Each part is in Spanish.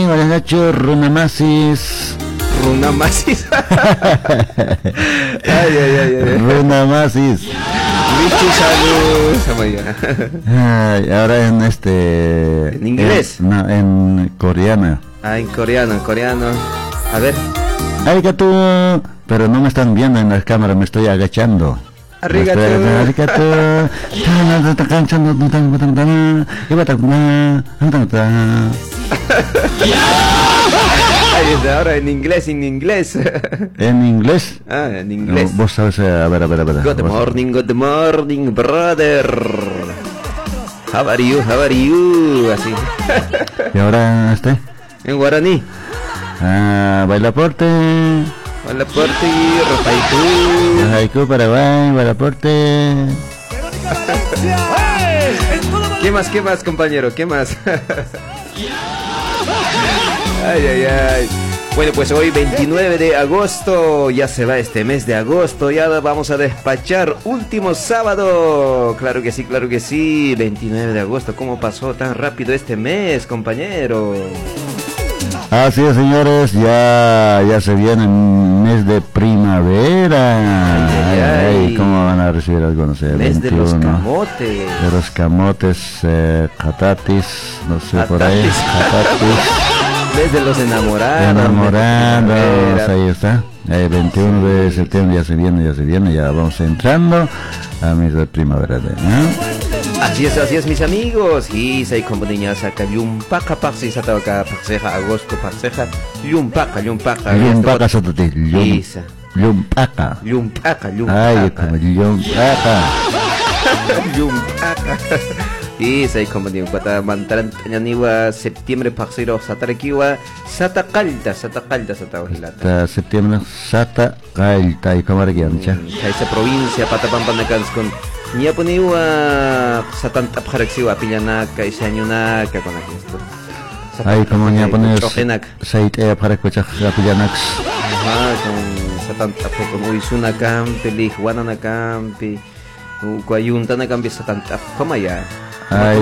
Guaracho, Runamasis. Runamasis. Ay. Runamasis. Michi, salud. Ay, ahora en ¿En inglés? No, en coreano. Ah, en coreano. A ver. Arigato. Pero no me están viendo en la cámara, me estoy agachando. Arigato. Ahora en inglés. ¿En inglés? Ah, en inglés. No, vos sabes, a ver. Good morning, brother. How are you? Así. ¿Y ahora En guaraní. Baila porte. Hola, Porti, Rafaitú. Haiku, Paraguay, baila porte. ¿Qué más, compañero? ¿Qué más? Ay. Bueno, pues hoy 29 de agosto, ya se va este mes de agosto, ya vamos a despachar último sábado. Claro que sí, 29 de agosto, ¿cómo pasó tan rápido este mes, compañero? Así es, señores, ya se viene el mes de primavera. Ay, ¿cómo van a recibir algunos? Mes 21, de los camotes. De los camotes, catatis, no sé, por ahí. Catatis. Mes de los enamorados. Ahí está. El 21 de septiembre ya se viene, ya vamos entrando a mes de primavera. Así es, mis amigos. Y se acompaña saca yumpaka paxi satawaka paxeja agosto paxeja yumpaka satati yumpaka. Ay, como yumpaka. Y se acompaña pata mantaran tañaniwa septiembre paxiro satarakiwa satakalta satawahilata. Septiembre satakalta y kamaragiancha. Esa provincia Patapampanacans con Niaponiwa Satanta Paraxiwa Pillanaka y Sañunaka con esto. Ay, como Niapones Saite Paracocha Pillanax. Con Satanta con Uizuna Campi, Juana Campi, Guayuntana Campi Satanta. ¿Cómo ya? Ay,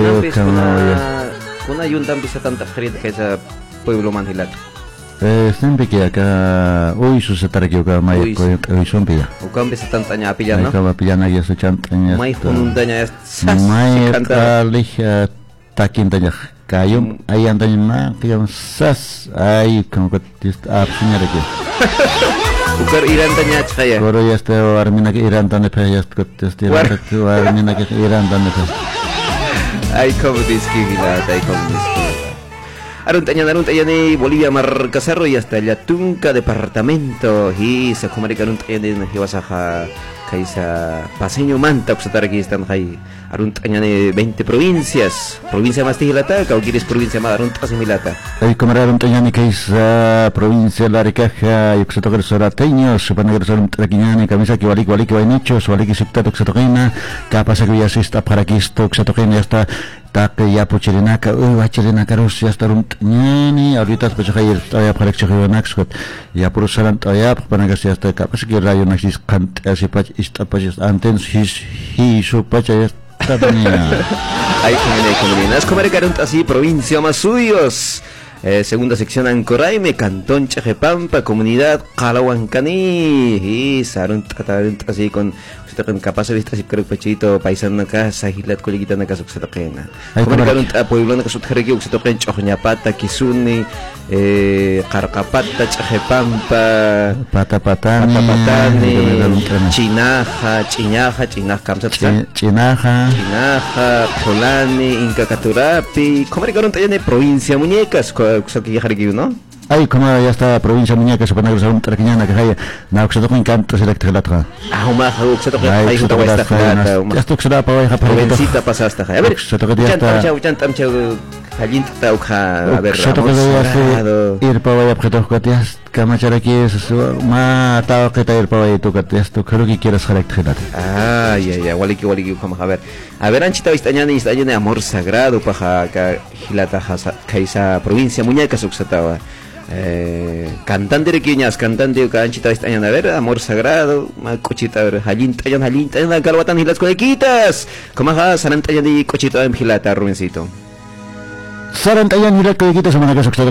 una ayunta empieza tanta frita que ese pueblo manjilato. Siempre que acá hoy su se tarque acá mai hoy son pilla. O cambia se tantaña pilla, ¿no? Acá pillana ya se chantaña. Mai funundaña es mai alija taquintaña cayum ahí andaña ma que sas ay como que está señora aquí. Ukar Iran taña chaya. Coro ya está armina que Iran tan pe ya está armina que Iran tan pe. Ay como diski hilata, ay como diski. Aruntaña ni Bolivia Marcacerro y hasta Yatunca departamento y se comunica aruntaña de Najibasaja Kaisa Paseño Manta Oxataraki están ahí aruntaña de 20 provincias más tijilata o quieres provincia más aruntas milata ay como aruntaña ni Kaisa provincia la Ricaja y Oxatocar Sorateño Supanegar Sorateñani camisa que walik vainicho sualiki sectato Oxatoquena capasa que ya se está para aquí esto Oxatoquena ya está que ya puchirinaka wacherinaka Rusia hasta runtñani ahorita pues ya para exigionax ya por salant ya para que sea hasta capaz que rayo naxis cant así pach esta pach anten hi su pach esta tenía ay comunidad es comer caront así provincia más suyos segunda sección Ancoraime cantón Chajepampa comunidad Calahuancani y sarunt así con capaz de estar creo pechito paisano acá sahilat coleguita na kasuk sa toqena como karon pueblo na kasuk heregi sa toqen choñapata kisuni Carcapata Chajepampa patapatani chinaja kamsat chinaja polani inca caturapi como karon tayane provincia muñecas sa heregi no. Ay, como ya está provincia Muñeca, supone que son traquiñana que hay, na oxato con canto selecta la tra. Ah, uma oxato que hay junto a esta jata. Ya esto que se da para bajar para provincita pasaste. A ver, oxato que ya está. Chantam chau Halinta tauja, a ver, oxato que ya ir para bajar objetos que ya camachar aquí es ma tao que ir para bajar tu que esto creo que quieres selecta la. Ah, ya, waliki como a ver. A ver, anchita vistañana y está amor sagrado para Gilata Kaisa provincia Muñeca oxataba. Cantante de quiñas, cantante de canchita estañan a ver, amor sagrado, cochita, a ver, halintayan, la calvatan y las colequitas, como sarantayan y cochita en gilata, Rubencito. Sarantayan y las colequitas,